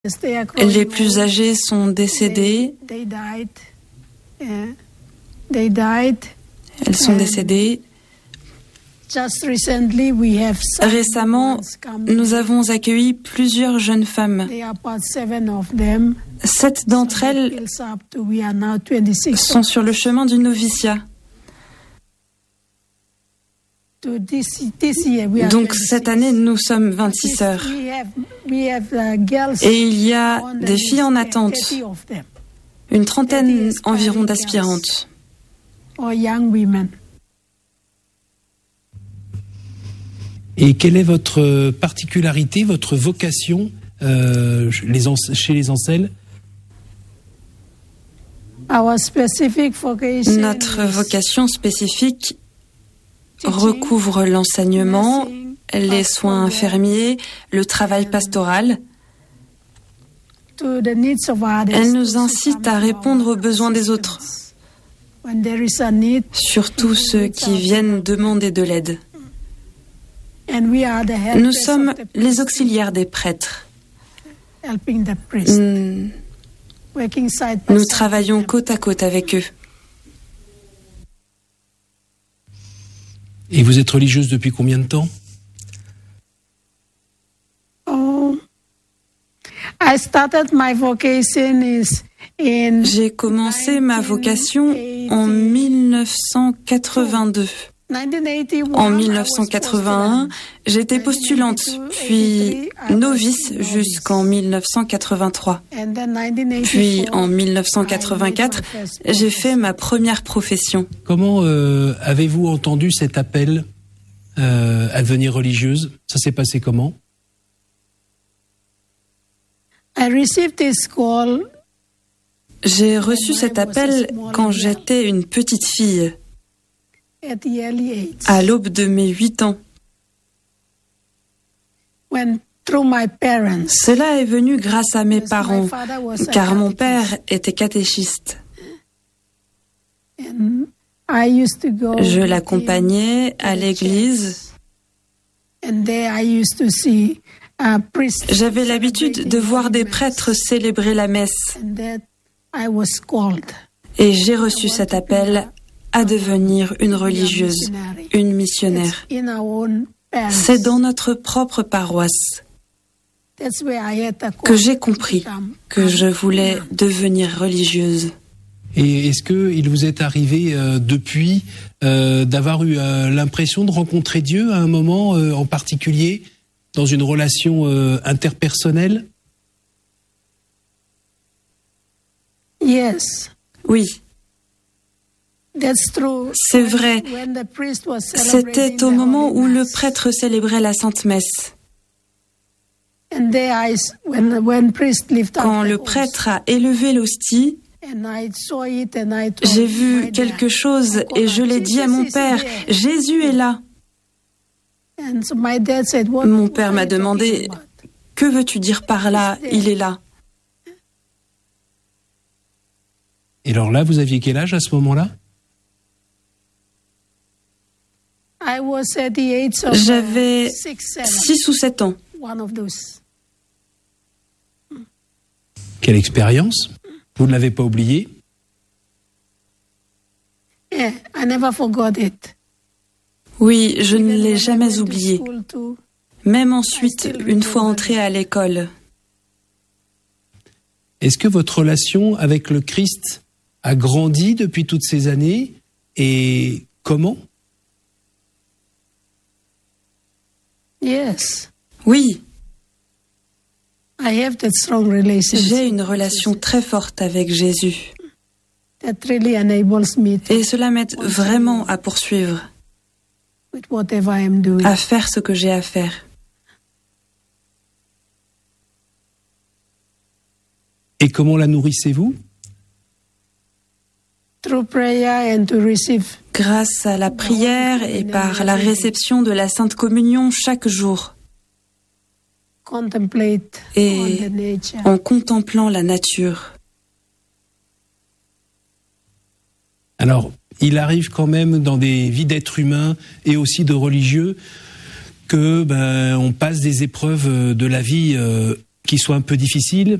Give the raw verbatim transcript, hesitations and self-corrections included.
Les plus âgés sont décédés. Elles sont décédées. Récemment, nous avons accueilli plusieurs jeunes femmes. Sept d'entre elles sont sur le chemin du noviciat. Donc cette année, nous sommes vingt-six sœurs. Et il y a des filles en attente, une trentaine environ d'aspirantes. Et quelle est votre particularité, votre vocation euh, les chez les Ancelles? Notre vocation spécifique recouvre l'enseignement, les soins infirmiers, le travail pastoral. Elle nous incite à répondre aux besoins des autres, surtout ceux qui viennent demander de l'aide. Nous sommes les auxiliaires des prêtres. Nous travaillons côte à côte avec eux. Et vous êtes religieuse depuis combien de temps? J'ai commencé ma vocation en mille neuf cent quatre-vingt-deux. En mille neuf cent quatre-vingt-un, j'étais postulante, puis novice jusqu'en mille neuf cent quatre-vingt-trois. Puis en mille neuf cent quatre-vingt-quatre, j'ai fait ma première profession. Comment euh, avez-vous entendu cet appel euh, à devenir religieuse? Ça s'est passé comment? J'ai reçu cet appel quand j'étais une petite fille, à l'aube de mes huit ans. Cela est venu grâce à mes parents, car mon père était catéchiste. Je l'accompagnais à l'église. J'avais l'habitude de voir des prêtres célébrer la messe. Et j'ai reçu cet appel à devenir une religieuse, une missionnaire. C'est dans notre propre paroisse que j'ai compris que je voulais devenir religieuse. Et est-ce qu'il vous est arrivé euh, depuis euh, d'avoir eu euh, l'impression de rencontrer Dieu à un moment euh, en particulier, dans une relation euh, interpersonnelle? Yes. Oui. C'est vrai. C'était au moment où le prêtre célébrait la Sainte Messe. Quand le prêtre a élevé l'hostie, j'ai vu quelque chose et je l'ai dit à mon père, « Jésus est là ». Mon père m'a demandé, « Que veux-tu dire par là, il est là ?» Et alors là, vous aviez quel âge à ce moment-là? J'avais six ou sept ans. Quelle expérience? Vous ne l'avez pas oublié? Oui, je ne l'ai jamais oublié. Même ensuite, une fois entrée à l'école. Est-ce que votre relation avec le Christ a grandi depuis toutes ces années? Et comment? Yes. Oui. J'ai une relation très forte avec Jésus. Et cela m'aide vraiment à poursuivre, à faire ce que j'ai à faire. Et comment la nourrissez-vous? Grâce à la prière et par la réception de la Sainte Communion chaque jour. Et en contemplant la nature. Alors, il arrive quand même dans des vies d'êtres humains et aussi de religieux que ben, on passe des épreuves de la vie euh, qui soit un peu difficile.